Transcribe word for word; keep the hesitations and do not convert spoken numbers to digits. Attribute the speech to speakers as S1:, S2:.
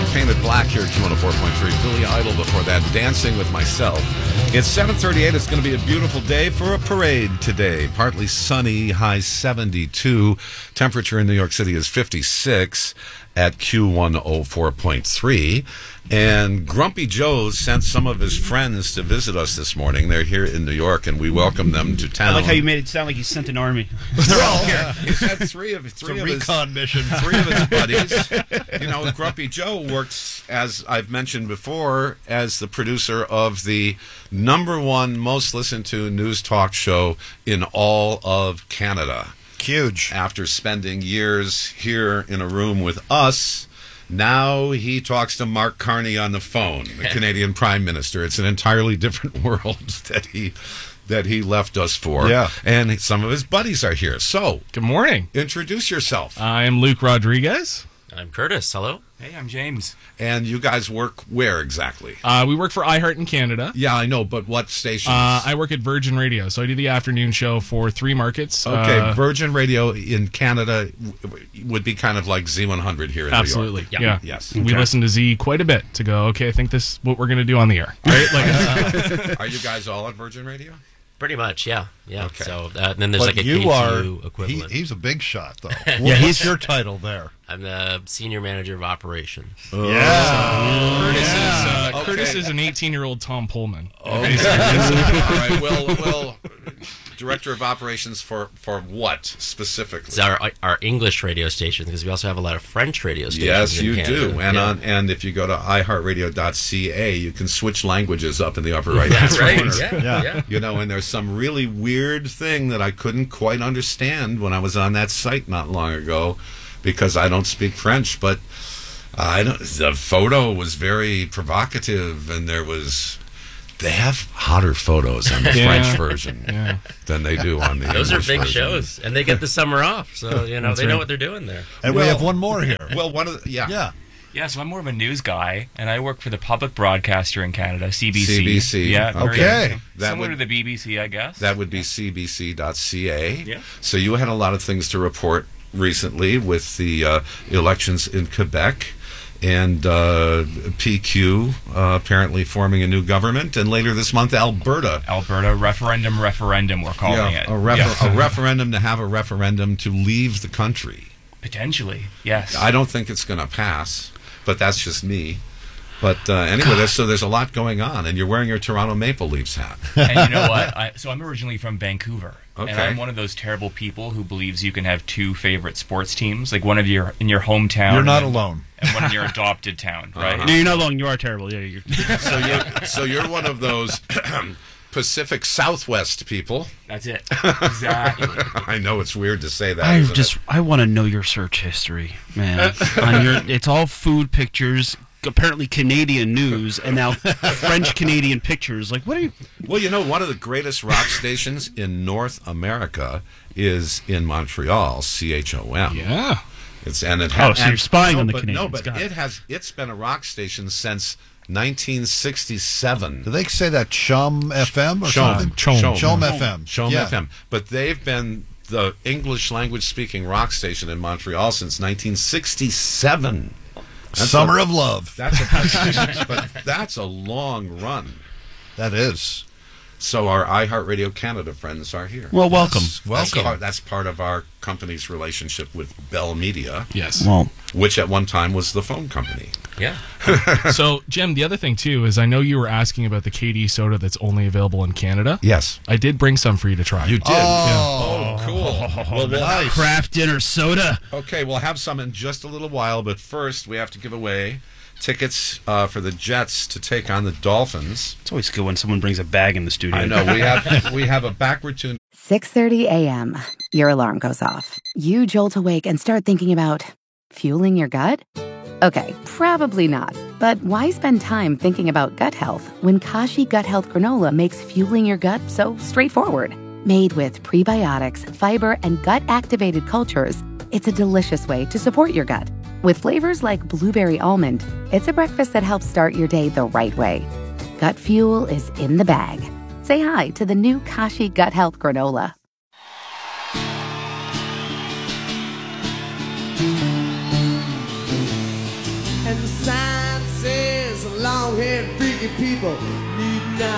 S1: Painted Black here at Q one oh four point three. Billy Idol before that, Dancing with Myself. It's seven thirty-eight. It's going to be a beautiful day for a parade today. Partly sunny, high seventy-two. Temperature in New York City is fifty-six at Q one oh four point three. And Grumpy Joe sent some of his friends to visit us this morning. They're here in New York, and we welcome them to town.
S2: I like how you made it sound like he sent an army.
S1: They're all here. He sent three of three
S3: it's a
S1: of
S3: recon
S1: his
S3: mission.
S1: Three of his buddies. You know, Grumpy Joe works, as I've mentioned before, as the producer of the number one most listened to news talk show in all of Canada.
S3: Huge.
S1: After spending years here in a room with us, now he talks to Mark Carney on the phone, the Canadian Prime Minister. It's an entirely different world that he that he left us for.
S3: Yeah.
S1: And some of his buddies are here. So,
S4: good morning.
S1: Introduce yourself.
S4: I am Luke Rodriguez.
S5: I'm Curtis. Hello.
S6: Hey, I'm James.
S1: And you guys work where exactly?
S4: Uh, we work for iHeart in Canada.
S1: Yeah, I know, but what stations?
S4: Uh, I work at Virgin Radio, so I do the afternoon show for three markets.
S1: Okay,
S4: uh,
S1: Virgin Radio in Canada w- would be kind of like Z one hundred here in
S4: absolutely.
S1: New York.
S4: Yeah.
S1: Yes.
S4: We
S1: Okay.
S4: listen to Z quite a bit to go, okay, I think this is what we're going to do on the air. Right? Like,
S1: Are you guys all at Virgin Radio?
S5: Pretty much, yeah. Yeah.
S1: Okay.
S5: So uh, and then there's
S3: But
S5: like a
S3: you
S5: K T U
S3: are, he,
S5: equivalent.
S3: he's a big shot, though.
S5: Yeah,
S3: What's your title there?
S5: I'm the senior manager of operations.
S3: Yeah.
S4: Curtis, is, uh,
S1: Okay.
S4: Curtis is an eighteen-year-old Tom Pullman.
S1: Okay. All right. Well, well, director of operations for, for what specifically?
S5: It's our our English radio station because we also have a lot of French radio stations.
S1: Yes,
S5: in
S1: you
S5: Canada.
S1: do. And
S5: yeah.
S1: on and if you go to i heart radio dot c a, you can switch languages up in the upper right hand
S5: That's right.
S1: corner.
S5: Yeah.
S3: Yeah.
S5: yeah.
S1: You know, and there's some really weird thing that I couldn't quite understand when I was on that site not long ago because I don't speak French, but I don't, the photo was very provocative, and there was they have hotter photos on the
S4: Yeah.
S1: French version
S4: Yeah.
S1: than they do on the
S5: Those
S1: English
S5: are big
S1: version.
S5: shows, and they get the summer off, so you know
S4: That's
S5: they know
S4: right.
S5: what they're doing there.
S3: And
S1: Well-
S3: we have one more here.
S1: Well, one of the, yeah.
S3: Yeah.
S6: Yeah, so I'm more of a news guy, and I work for the public broadcaster in Canada, C B C.
S1: C B C.
S6: Yeah, very
S3: Okay.
S6: interesting.
S1: That
S6: Similar
S1: would-
S6: to the B B C, I guess.
S1: That would be c b c dot c a.
S6: Yeah.
S1: So you had a lot of things to report recently with the uh, elections in Quebec and uh, P Q uh, apparently forming a new government, and later this month Alberta.
S6: Alberta referendum, referendum, we're calling
S1: Yeah,
S6: it.
S1: a, refer-
S6: Yes.
S1: a referendum to have a referendum to leave the country.
S6: Potentially, yes.
S1: I don't think it's going to pass, but that's just me. But uh, anyway, there's, so there's a lot going on, and you're wearing your Toronto Maple Leafs hat.
S6: And you know what? I, so I'm originally from Vancouver.
S1: Okay.
S6: And I'm one of those terrible people who believes you can have two favorite sports teams, like one of your in your hometown.
S3: You're not
S6: and,
S3: alone.
S6: And one in your adopted town, right?
S2: No, you're not alone. You are terrible. Yeah, you're.
S1: So you're, so you're one of those Pacific Southwest people.
S6: That's it. Exactly.
S1: I know it's weird to say that.
S2: I
S1: isn't
S2: just
S1: it?
S2: I want to know your search history, man. On your, it's all food pictures, apparently Canadian news, and now French Canadian pictures. Like, what are you?
S1: Well, you know, one of the greatest rock stations in North America is in Montreal, C H O M.
S4: yeah.
S1: It's and it
S2: Oh,
S1: has.
S2: so you're spying
S1: no,
S2: on the
S1: but, No,
S2: Canadians.
S1: but
S2: Got
S1: it
S2: it.
S1: has. It's been a rock station since nineteen sixty-seven.
S3: Do they say that Chum F M or
S1: Chum.
S3: something?
S1: Chum.
S3: Chum F M.
S1: Chom
S3: Yeah.
S1: F M. But they've been the English language speaking rock station in Montreal since nineteen sixty-seven. That's
S3: Summer
S1: a,
S3: of Love.
S1: That's a but that's a long run.
S3: That is.
S1: So our iHeartRadio Canada friends are here.
S2: Well, welcome.
S1: That's
S3: Welcome.
S1: part, that's part of our company's relationship with Bell Media,
S4: Yes.
S2: Well,
S1: which at one time was the phone company.
S5: Yeah.
S4: So, Jim, the other thing, too, is I know you were asking about the K D soda that's only available in Canada.
S1: Yes.
S4: I did bring some for you to try.
S1: You did.
S3: Oh.
S1: Oh, cool. Well, we'll
S3: Nice.
S2: craft dinner soda.
S1: Okay, we'll have some in just a little while, but first we have to give away tickets uh, for the Jets to take on the Dolphins.
S2: It's always good when someone brings a bag in the studio.
S1: I know we have we have a backward tune.
S7: six thirty a.m. Your alarm goes off. You jolt awake and start thinking about fueling your gut? Okay, probably not. But why spend time thinking about gut health when Kashi Gut Health Granola makes fueling your gut so straightforward? Made with prebiotics, fiber, and gut-activated cultures, it's a delicious way to support your gut. With flavors like blueberry almond, it's a breakfast that helps start your day the right way. Gut fuel is in the bag. Say hi to the new Kashi Gut Health Granola.
S8: And the sign says long-haired freaky people need not